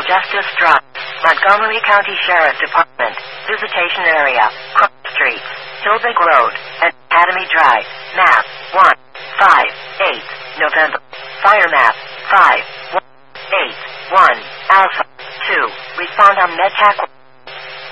Justice Drive, Montgomery County Sheriff Department, Visitation Area, Cross Street, Hillbig Road, and Academy Drive. Map 158, November. Fire map 5181, Alpha 2. Respond on MedTech.